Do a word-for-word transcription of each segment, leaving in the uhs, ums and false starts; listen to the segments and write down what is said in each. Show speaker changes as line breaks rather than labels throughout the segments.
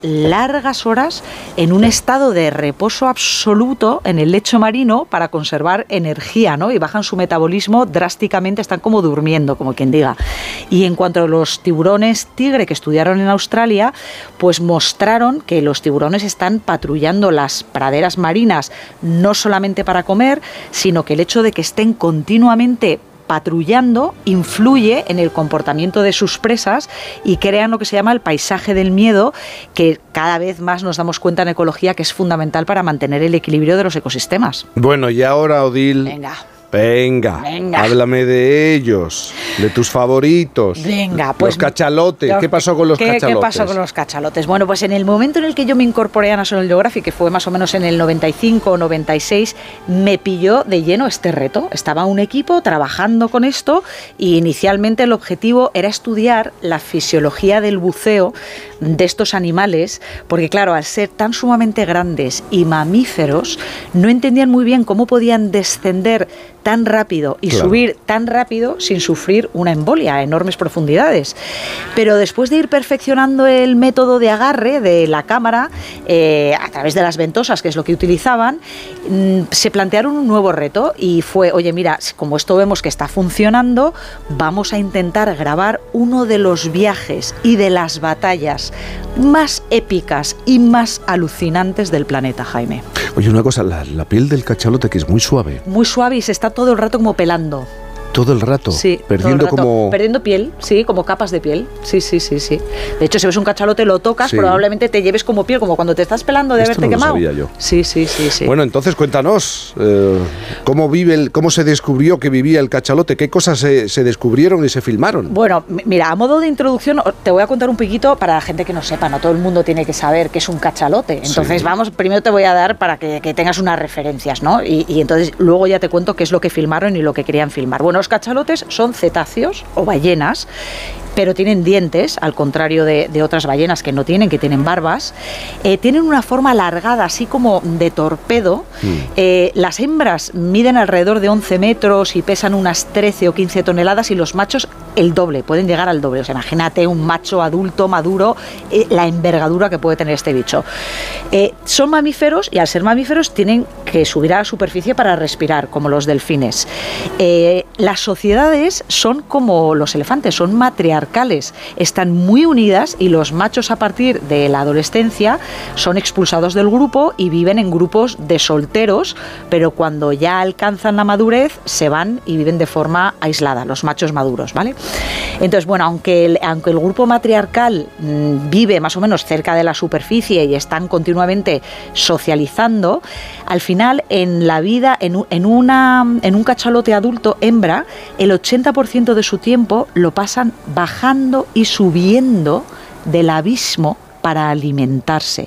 largas horas en un estado de reposo absoluto en el lecho marino para conservar energía, ¿no? Y bajan su metabolismo drásticamente, están como durmiendo, como quien diga. Y en cuanto a los tiburones tigre que estudiaron en Australia, pues mostraron que los tiburones están patrullando las praderas marinas no solamente para comer, sino que el hecho de que estén continuamente patrullando influye en el comportamiento de sus presas y crean lo que se llama el paisaje del miedo, que cada vez más nos damos cuenta en ecología que es fundamental para mantener el equilibrio de los ecosistemas.
Bueno, y ahora, Odil...
Venga.
Venga,
Venga,
háblame de ellos, de tus favoritos.
Venga, pues...
Los cachalotes,
los,
¿qué pasó con los
¿qué,
cachalotes?
¿Qué pasó con los cachalotes? Bueno, pues en el momento en el que yo me incorporé a National Geographic, que fue más o menos en el noventa y cinco o noventa y seis, me pilló de lleno este reto. Estaba un equipo trabajando con esto y inicialmente el objetivo era estudiar la fisiología del buceo de estos animales, porque claro, al ser tan sumamente grandes y mamíferos, no entendían muy bien cómo podían descender tan rápido y claro. subir tan rápido sin sufrir una embolia a enormes profundidades. Pero después de ir perfeccionando el método de agarre de la cámara eh, a través de las ventosas, que es lo que utilizaban, mmm, se plantearon un nuevo reto y fue, oye, mira, como esto vemos que está funcionando, vamos a intentar grabar uno de los viajes y de las batallas más épicas y más alucinantes del planeta, Jaime.
Oye, una cosa, la, la piel del cachalote, que es muy suave.
Muy suave y se está todo el rato como pelando.
Todo el rato,
sí,
perdiendo
todo el rato.
como...
Perdiendo piel, sí, como capas de piel. Sí, sí, sí, sí. De hecho, si ves un cachalote, lo tocas, sí. probablemente te lleves como piel, como cuando te estás pelando de
Esto
haberte
no
quemado.
Lo sabía yo.
Sí, sí, sí, sí.
Bueno, entonces cuéntanos, eh, ¿cómo vive el, cómo se descubrió que vivía el cachalote? ¿Qué cosas se, se descubrieron y se filmaron?
Bueno, mira, a modo de introducción te voy a contar un poquito para la gente que no sepa, no todo el mundo tiene que saber qué es un cachalote. Entonces, sí. vamos, primero te voy a dar para que, que tengas unas referencias, ¿no? Y, y entonces luego ya te cuento qué es lo que filmaron y lo que querían filmar. Bueno, los cachalotes son son cetáceos o ballenas, pero tienen dientes, al contrario de, de otras ballenas que no tienen, que tienen barbas. Eh, tienen una forma alargada, así como de torpedo. Mm. Eh, las hembras miden alrededor de once metros y pesan unas trece o quince toneladas, y los machos el doble, pueden llegar al doble. O sea, imagínate un macho adulto, maduro, eh, la envergadura que puede tener este bicho. Eh, son mamíferos, y al ser mamíferos tienen que subir a la superficie para respirar, como los delfines. Eh, las sociedades son como los elefantes, son matriarcales, están muy unidas, y los machos a partir de la adolescencia son expulsados del grupo y viven en grupos de solteros, pero cuando ya alcanzan la madurez se van y viven de forma aislada, los machos maduros, ¿vale? Entonces, bueno, aunque el, aunque el grupo matriarcal mmm, vive más o menos cerca de la superficie y están continuamente socializando, al final en la vida, en, en, una, en un cachalote adulto hembra, el ochenta por ciento de su tiempo lo pasan bajando y subiendo del abismo para alimentarse.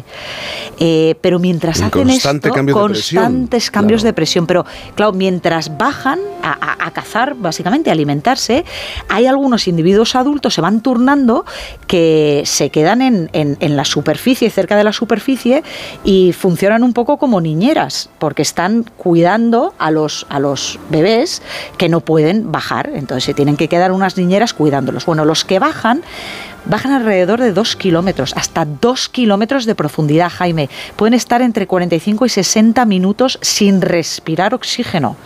Eh, pero mientras
Un
hacen
constante
esto,
cambio
constantes
de
cambios
claro.
de presión, pero claro, mientras bajan a, a, a cazar, básicamente a alimentarse, hay algunos individuos adultos, se van turnando, que se quedan en, en, en la superficie, cerca de la superficie, y funcionan un poco como niñeras, porque están cuidando a los, a los bebés que no pueden bajar, entonces se tienen que quedar unas niñeras cuidándolos. Bueno, los que bajan bajan alrededor de dos kilómetros, hasta dos kilómetros de profundidad, Jaime. Pueden estar entre cuarenta y cinco y sesenta minutos sin respirar oxígeno.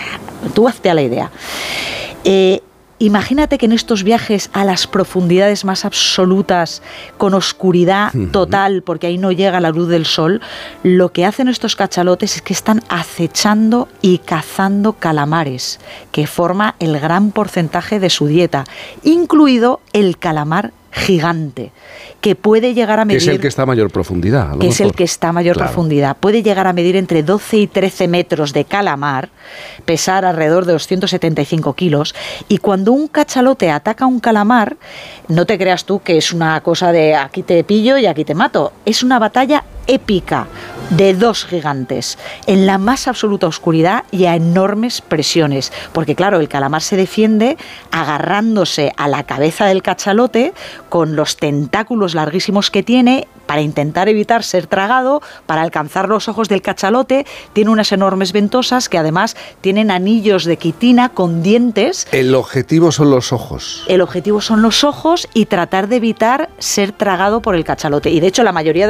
Tú hazte a la idea. Eh, Imagínate que en estos viajes a las profundidades más absolutas, con oscuridad total, porque ahí no llega la luz del sol, lo que hacen estos cachalotes es que están acechando y cazando calamares, que forma el gran porcentaje de su dieta, incluido el calamar gigante, que puede llegar a medir...
Es el que está a mayor profundidad. A lo
que es
mejor.
el que está a mayor
claro.
profundidad. Puede llegar a medir entre doce y trece metros de calamar, pesar alrededor de doscientos setenta y cinco kilos, y cuando un cachalote ataca a un calamar, no te creas tú que es una cosa de aquí te pillo y aquí te mato. Es una batalla épica. de dos gigantes, en la más absoluta oscuridad y a enormes presiones. Porque claro, el calamar se defiende agarrándose a la cabeza del cachalote con los tentáculos larguísimos que tiene para intentar evitar ser tragado, para alcanzar los ojos del cachalote. Tiene unas enormes ventosas que además tienen anillos de quitina con dientes.
El objetivo son los ojos.
El objetivo son los ojos y tratar de evitar ser tragado por el cachalote. Y de hecho la mayoría de